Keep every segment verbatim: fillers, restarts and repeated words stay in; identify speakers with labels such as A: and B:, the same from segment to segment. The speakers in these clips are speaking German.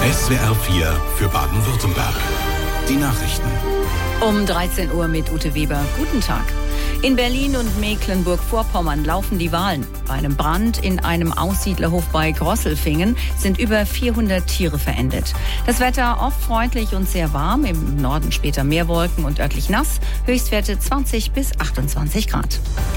A: S W R vier für Baden-Württemberg. Die Nachrichten.
B: Um dreizehn Uhr mit Ute Weber. Guten Tag. In Berlin und Mecklenburg-Vorpommern laufen die Wahlen. Bei einem Brand in einem Aussiedlerhof bei Grosselfingen sind über vierhundert Tiere verendet. Das Wetter oft freundlich und sehr warm. Im Norden später mehr Wolken und örtlich nass. Höchstwerte zwanzig bis achtundzwanzig Grad.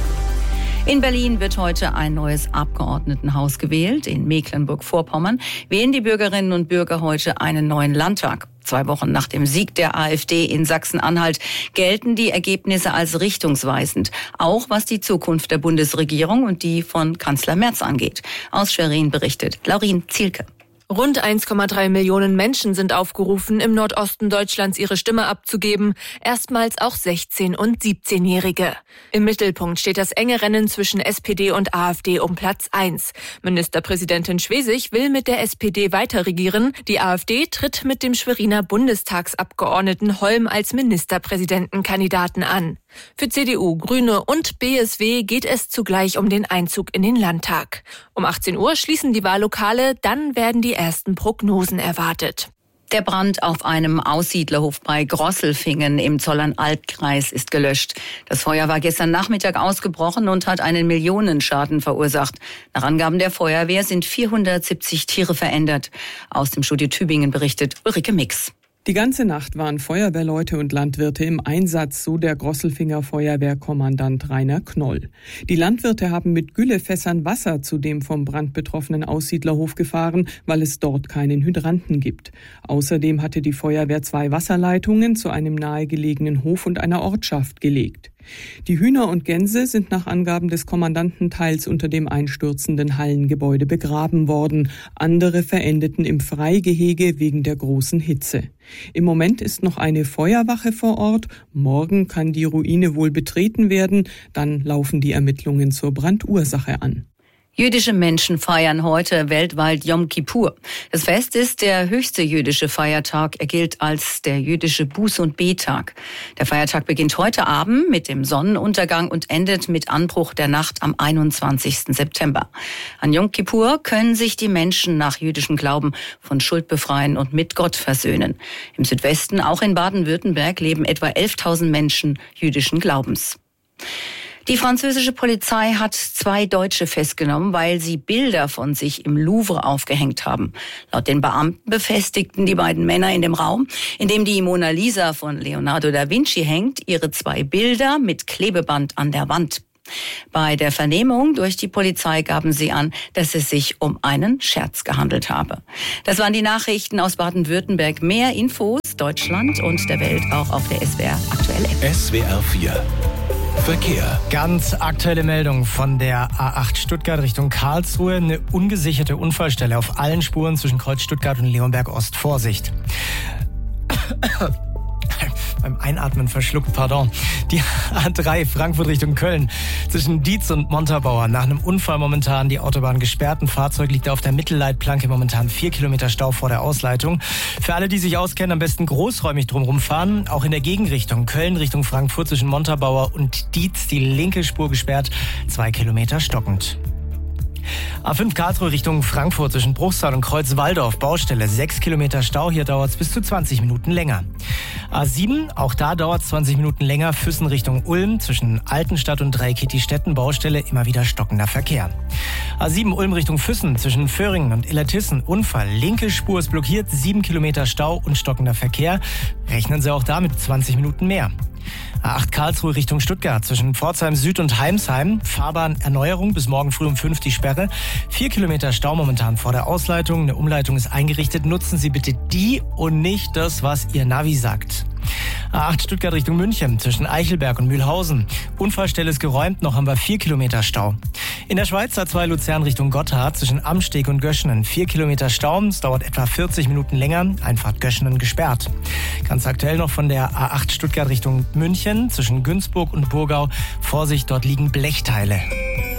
B: In Berlin wird heute ein neues Abgeordnetenhaus gewählt. In Mecklenburg-Vorpommern wählen die Bürgerinnen und Bürger heute einen neuen Landtag. Zwei Wochen nach dem Sieg der AfD in Sachsen-Anhalt gelten die Ergebnisse als richtungsweisend, auch was die Zukunft der Bundesregierung und die von Kanzler Merz angeht. Aus Schwerin berichtet Laurin Zielke.
C: Rund eins Komma drei Millionen Menschen sind aufgerufen, im Nordosten Deutschlands ihre Stimme abzugeben, erstmals auch sechzehn- und siebzehnjährige. Im Mittelpunkt steht das enge Rennen zwischen S P D und AfD um Platz eins. Ministerpräsidentin Schwesig will mit der S P D weiter regieren. Die AfD tritt mit dem Schweriner Bundestagsabgeordneten Holm als Ministerpräsidentenkandidaten an. Für C D U, Grüne und B S W geht es zugleich um den Einzug in den Landtag. Um achtzehn Uhr schließen die Wahllokale, dann werden die ersten Prognosen erwartet.
B: Der Brand auf einem Aussiedlerhof bei Grosselfingen im Zollernalbkreis ist gelöscht. Das Feuer war gestern Nachmittag ausgebrochen und hat einen Millionenschaden verursacht. Nach Angaben der Feuerwehr sind vierhundertsiebzig Tiere verändert. Aus dem Studio Tübingen berichtet Ulrike Mix.
D: Die ganze Nacht waren Feuerwehrleute und Landwirte im Einsatz, so der Grosselfinger Feuerwehrkommandant Rainer Knoll. Die Landwirte haben mit Güllefässern Wasser zu dem vom Brand betroffenen Aussiedlerhof gefahren, weil es dort keinen Hydranten gibt. Außerdem hatte die Feuerwehr zwei Wasserleitungen zu einem nahegelegenen Hof und einer Ortschaft gelegt. Die Hühner und Gänse sind nach Angaben des Kommandanten teils unter dem einstürzenden Hallengebäude begraben worden. Andere verendeten im Freigehege wegen der großen Hitze. Im Moment ist noch eine Feuerwache vor Ort. Morgen kann die Ruine wohl betreten werden. Dann laufen die Ermittlungen zur Brandursache an.
B: Jüdische Menschen feiern heute weltweit Yom Kippur. Das Fest ist der höchste jüdische Feiertag. Er gilt als der jüdische Buß- und Bettag. Der Feiertag beginnt heute Abend mit dem Sonnenuntergang und endet mit Anbruch der Nacht am einundzwanzigsten September. An Yom Kippur können sich die Menschen nach jüdischem Glauben von Schuld befreien und mit Gott versöhnen. Im Südwesten, auch in Baden-Württemberg, leben etwa elftausend Menschen jüdischen Glaubens. Die französische Polizei hat zwei Deutsche festgenommen, weil sie Bilder von sich im Louvre aufgehängt haben. Laut den Beamten befestigten die beiden Männer in dem Raum, in dem die Mona Lisa von Leonardo da Vinci hängt, ihre zwei Bilder mit Klebeband an der Wand. Bei der Vernehmung durch die Polizei gaben sie an, dass es sich um einen Scherz gehandelt habe. Das waren die Nachrichten aus Baden-Württemberg. Mehr Infos Deutschland und der Welt auch auf der S W R Aktuell App.
A: S W R vier Verkehr.
E: Ganz aktuelle Meldung von der A acht Stuttgart Richtung Karlsruhe. Eine ungesicherte Unfallstelle auf allen Spuren zwischen Kreuz Stuttgart und Leonberg Ost. Vorsicht. Beim Einatmen verschluckt, pardon. Die A drei Frankfurt Richtung Köln. Zwischen Dietz und Montabaur. Nach einem Unfall momentan die Autobahn gesperrt. Ein Fahrzeug liegt auf der Mittelleitplanke. Momentan vier Kilometer Stau vor der Ausleitung. Für alle, die sich auskennen, am besten großräumig drumherum fahren. Auch in der Gegenrichtung. Köln Richtung Frankfurt zwischen Montabaur und Dietz. Die linke Spur gesperrt. Zwei Kilometer stockend. A fünf Karlsruhe Richtung Frankfurt zwischen Bruchsal und Kreuzwaldorf. Baustelle, sechs Kilometer Stau. Hier dauert es bis zu zwanzig Minuten länger. A sieben, auch da dauert es zwanzig Minuten länger. Füssen Richtung Ulm zwischen Altenstadt und Dreikitty-Stetten. Baustelle, immer wieder stockender Verkehr. A sieben Ulm Richtung Füssen zwischen Föhringen und Illertissen. Unfall, linke Spur ist blockiert. sieben Kilometer Stau und stockender Verkehr. Rechnen Sie auch damit zwanzig Minuten mehr. A acht Karlsruhe Richtung Stuttgart zwischen Pforzheim Süd und Heimsheim. Fahrbahnerneuerung bis morgen früh um fünf die Sperre. Vier Kilometer Stau momentan vor der Ausleitung. Eine Umleitung ist eingerichtet. Nutzen Sie bitte die und nicht das, was Ihr Navi sagt. A acht Stuttgart Richtung München zwischen Eichelberg und Mühlhausen. Unfallstelle ist geräumt, noch haben wir vier Kilometer Stau. In der Schweiz A zwei Luzern Richtung Gotthard zwischen Amsteg und Göschenen. Vier Kilometer Stau, es dauert etwa vierzig Minuten länger. Einfahrt Göschenen gesperrt. Ganz aktuell noch von der A acht Stuttgart Richtung München zwischen Günzburg und Burgau. Vorsicht, dort liegen Blechteile.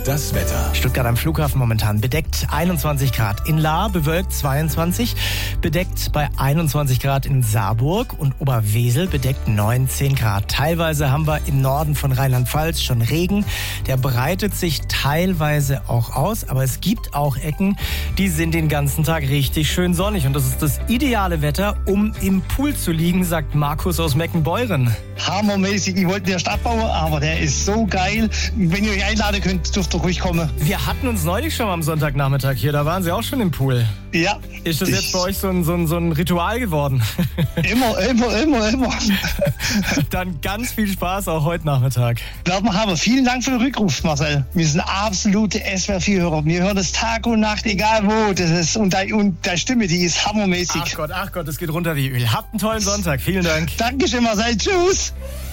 A: das Wetter.
E: Stuttgart am Flughafen momentan bedeckt einundzwanzig Grad. In Lahr bewölkt zweiundzwanzig, bedeckt bei einundzwanzig Grad in Saarburg und Oberwesel bedeckt neunzehn Grad. Teilweise haben wir im Norden von Rheinland-Pfalz schon Regen. Der breitet sich teilweise auch aus, aber es gibt auch Ecken, die sind den ganzen Tag richtig schön sonnig. Und das ist das ideale Wetter, um im Pool zu liegen, sagt Markus aus Meckenbeuren.
F: Hammermäßig, ich wollte den Stadt bauen, aber der ist so geil. Wenn ihr euch einladen könnt, dürft ihr ruhig kommen.
E: Wir hatten uns neulich schon mal am Sonntagnachmittag hier, da waren Sie auch schon im Pool.
F: Ja.
E: Ist das jetzt bei euch so ein, so ein, so ein Ritual geworden?
F: Immer, immer, immer, immer.
E: Dann ganz viel Spaß auch heute Nachmittag.
F: Werden wir haben. Vielen Dank für den Rückruf, Marcel. Wir sind absolute S W R vier Hörer. Wir hören das Tag und Nacht, egal wo. Das ist, und deine und deine Stimme, die ist hammermäßig.
E: Ach Gott, ach Gott, es geht runter wie Öl. Habt einen tollen Sonntag. Vielen Dank.
F: Dankeschön, Marcel. Tschüss.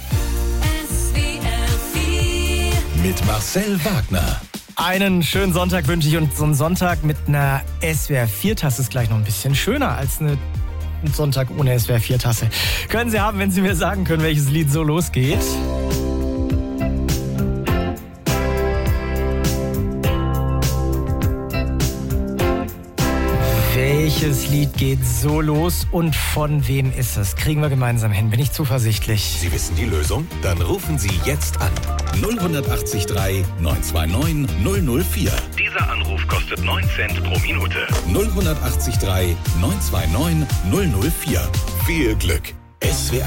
A: Mit Marcel Wagner.
E: Einen schönen Sonntag wünsche ich, und so ein Sonntag mit einer S W R vier Tasse ist gleich noch ein bisschen schöner als eine, ein Sonntag ohne S W R vier Tasse. Können Sie haben, wenn Sie mir sagen können, welches Lied so losgeht. Welches Lied geht so los und von wem ist es? Kriegen wir gemeinsam hin, bin ich zuversichtlich.
A: Sie wissen die Lösung? Dann rufen Sie jetzt an. null acht drei neun zwei neun null null vier.
G: Dieser Anruf kostet neun Cent pro Minute.
A: null acht drei neun zwei neun null null vier. Viel Glück. S W R